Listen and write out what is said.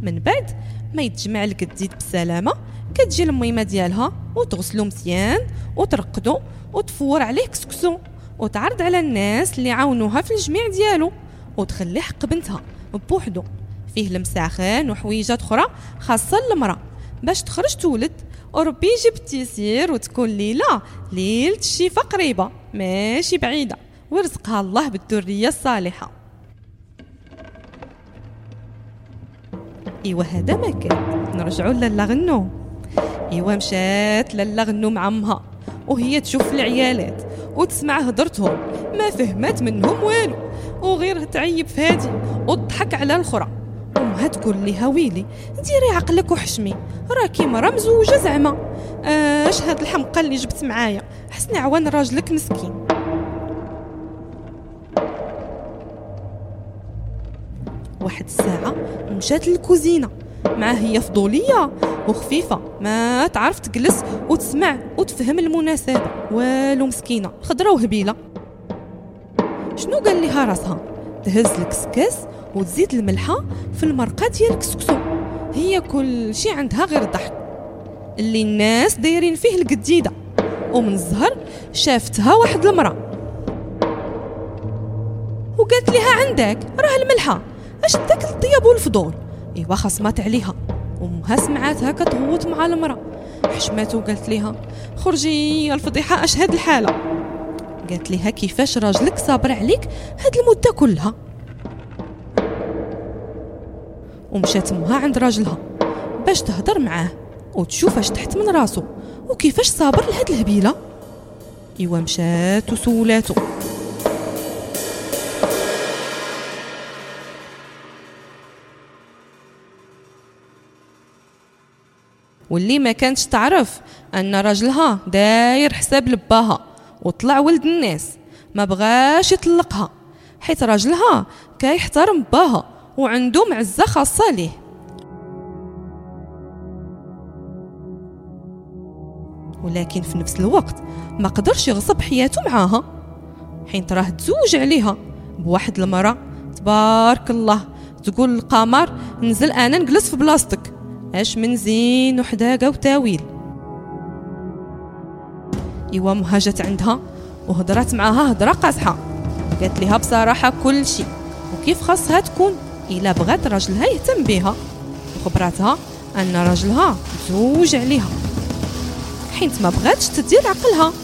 من بعد ما يتجمع الجديد بسلامه كتجي الميمه ديالها وتغسلو مزيان وترقدو وتفور عليه كسكسو وتعرض على الناس اللي عاونوها في الجميع ديالو وتخلي حق بنتها بوحدو فيه المساخن وحويجات اخرى خاصه المراه باش تخرج تولد وربي يجيب التيسير وتكون ليله الشفا قريبه ماشي بعيده ورزقها الله بالذريه الصالحه. ايوا هذا ما كان. نرجعوا لالا غنو. ايوا مشات لالا غنو مع امها وهي تشوف العيالات وتسمع هضرتهم ما فهمت منهم والو وغير تعيب في هادي وتضحك على الاخرى. امها تقول ليها ويلي ديري عقلك وحشمي راكي مرا مزوجه زعما اش هاد الحمقى اللي جبت معايا حسني عوان راجلك مسكين. واحد الساعه مشات للكوزينه مع هي فضوليه وخفيفه ما تعرف تجلس وتسمع وتفهم المناسبه والو مسكينه خضره وهبيله. شنو قال لها راسها تهز الكسكس وتزيد الملحه في المرقه ديال الكسكسو. هي كل شيء عندها غير الضحك اللي الناس دايرين فيه الجديده. ومن الزهر شافتها واحد المراه وقالت لها عندك راه الملحه اش داك الطياب والفضول. ايوا خصمات عليها. امها سمعاتها كتغوت مع المراه حشمات وقالت لها خرجي يا الفضيحه اش هاد الحاله. قالت لها كيفاش راجلك صابر عليك هاد المده كلها. ومشات امها عند راجلها باش تهضر معاه وتشوف اش تحت من راسو وكيفاش صابر لهاد الهبيله. ايوا مشات وسولاتو. واللي ما كانتش تعرف ان راجلها داير حساب لباها وطلع ولد الناس ما بغاش يطلقها حيت راجلها كيحترم باها وعنده معزه خاصه ليه. ولكن في نفس الوقت ما قدرش يغصب حياته معاها حين راه تزوج عليها بواحد المراه تبارك الله تقول القمر نزل انا نجلس في بلاصتك اش من زين وحداقه وتاويل. ايوا مها جات عندها وهضرات معاها هضره قاصحه وقالت لها بصراحه كل شيء وكيف خاصها تكون الا بغات راجلها يهتم بها وخبراتها ان راجلها مزوج عليها حيت ما بغاتش تدير عقلها